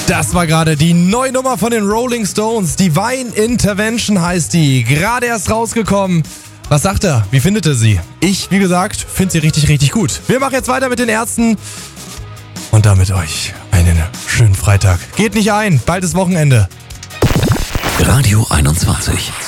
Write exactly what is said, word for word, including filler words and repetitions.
Das war gerade die neue Nummer von den Rolling Stones. Divine Intervention heißt die. Gerade erst rausgekommen. Was sagt er? Wie findet er sie? Ich, wie gesagt, finde sie richtig, richtig gut. Wir machen jetzt weiter mit den Ärzten. Und damit euch einen schönen Freitag. Geht nicht ein, bald ist Wochenende. Radio einundzwanzig.